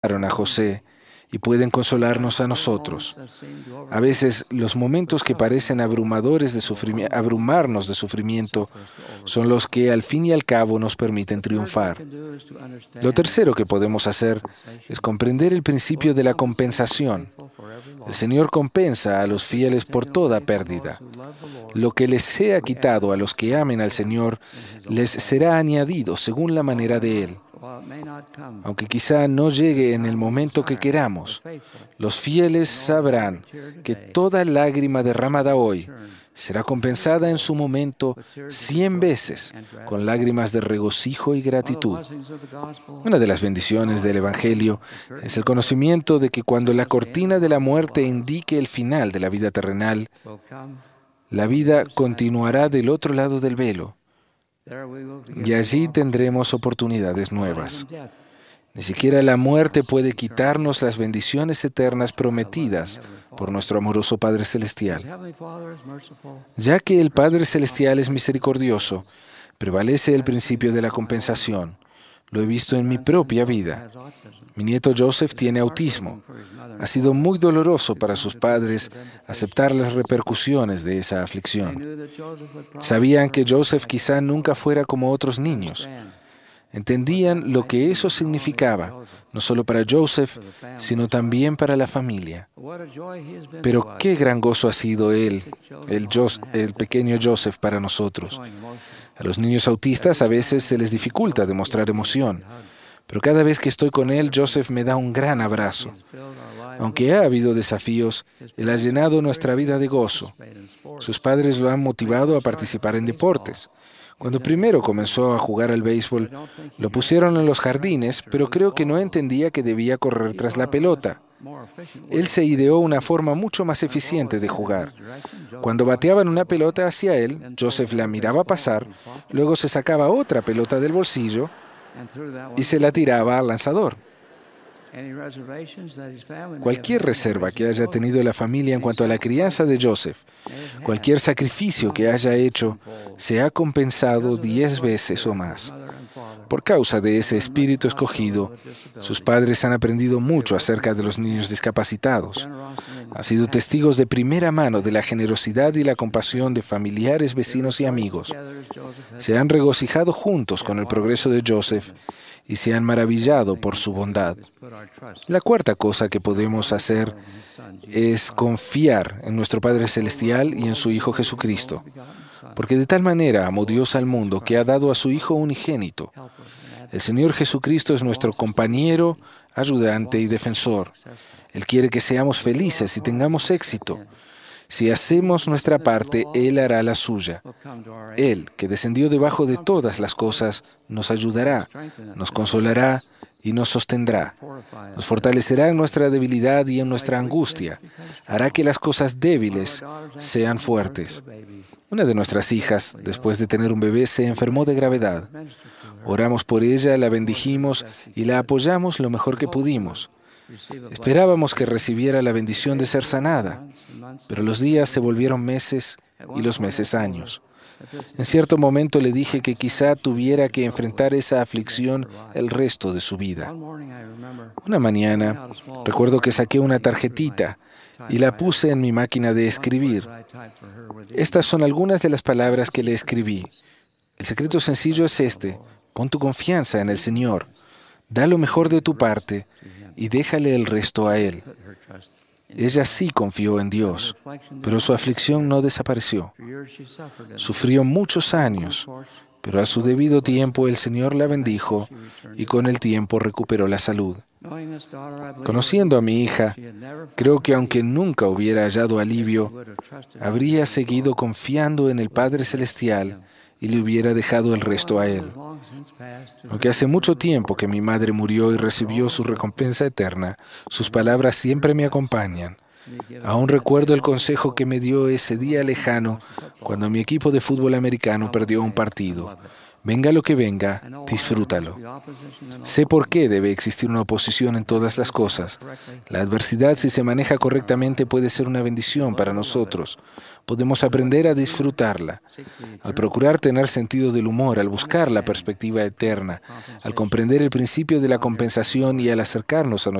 consolaron a José y pueden consolarnos a nosotros. A veces, los momentos que parecen abrumadores abrumarnos de sufrimiento son los que al fin y al cabo nos permiten triunfar. Lo tercero que podemos hacer es comprender el principio de la compensación. El Señor compensa a los fieles por toda pérdida. Lo que les sea quitado a los que amen al Señor, les será añadido según la manera de Él. Aunque quizá no llegue en el momento que queramos, los fieles sabrán que toda lágrima derramada hoy será compensada en su momento 100 veces con lágrimas de regocijo y gratitud. Una de las bendiciones del Evangelio es el conocimiento de que cuando la cortina de la muerte indique el final de la vida terrenal, la vida continuará del otro lado del velo. Y allí tendremos oportunidades nuevas. Ni siquiera la muerte puede quitarnos las bendiciones eternas prometidas por nuestro amoroso Padre Celestial. Ya que el Padre Celestial es misericordioso, prevalece el principio de la compensación. Lo he visto en mi propia vida. Mi nieto Joseph tiene autismo. Ha sido muy doloroso para sus padres aceptar las repercusiones de esa aflicción. Sabían que Joseph quizá nunca fuera como otros niños. Entendían lo que eso significaba, no solo para Joseph, sino también para la familia. Pero qué gran gozo ha sido el pequeño Joseph para nosotros. A los niños autistas a veces se les dificulta demostrar emoción, pero cada vez que estoy con él, Joseph me da un gran abrazo. Aunque ha habido desafíos, él ha llenado nuestra vida de gozo. Sus padres lo han motivado a participar en deportes. Cuando primero comenzó a jugar al béisbol, lo pusieron en los jardines, pero creo que no entendía que debía correr tras la pelota. Él se ideó una forma mucho más eficiente de jugar. Cuando bateaban una pelota hacia él, Joseph la miraba pasar, luego se sacaba otra pelota del bolsillo y se la tiraba al lanzador. Cualquier reserva que haya tenido la familia en cuanto a la crianza de Joseph, cualquier sacrificio que haya hecho, se ha compensado 10 veces o más. Por causa de ese espíritu escogido, sus padres han aprendido mucho acerca de los niños discapacitados. Han sido testigos de primera mano de la generosidad y la compasión de familiares, vecinos y amigos. Se han regocijado juntos con el progreso de Joseph y se han maravillado por su bondad. La cuarta cosa que podemos hacer es confiar en nuestro Padre Celestial y en su Hijo Jesucristo, porque de tal manera amó Dios al mundo que ha dado a su Hijo unigénito. El Señor Jesucristo es nuestro compañero, ayudante y defensor. Él quiere que seamos felices y tengamos éxito. Si hacemos nuestra parte, Él hará la suya. Él, que descendió debajo de todas las cosas, nos ayudará, nos consolará y nos sostendrá. Nos fortalecerá en nuestra debilidad y en nuestra angustia. Hará que las cosas débiles sean fuertes. Una de nuestras hijas, después de tener un bebé, se enfermó de gravedad. Oramos por ella, la bendijimos y la apoyamos lo mejor que pudimos. Esperábamos que recibiera la bendición de ser sanada, pero los días se volvieron meses y los meses años. En cierto momento le dije que quizá tuviera que enfrentar esa aflicción el resto de su vida. Una mañana, recuerdo que saqué una tarjetita y la puse en mi máquina de escribir. Estas son algunas de las palabras que le escribí. El secreto sencillo es este: pon tu confianza en el Señor, da lo mejor de tu parte y déjale el resto a Él. Ella sí confió en Dios, pero su aflicción no desapareció. Sufrió muchos años, pero a su debido tiempo el Señor la bendijo y con el tiempo recuperó la salud. Conociendo a mi hija, creo que aunque nunca hubiera hallado alivio, habría seguido confiando en el Padre Celestial y le hubiera dejado el resto a Él. Aunque hace mucho tiempo que mi madre murió y recibió su recompensa eterna, sus palabras siempre me acompañan. Aún recuerdo el consejo que me dio ese día lejano cuando mi equipo de fútbol americano perdió un partido. Venga lo que venga, disfrútalo. Sé por qué debe existir una oposición en todas las cosas. La adversidad, si se maneja correctamente, puede ser una bendición para nosotros. Podemos aprender a disfrutarla. Al procurar tener sentido del humor, al buscar la perspectiva eterna, al comprender el principio de la compensación y al acercarnos a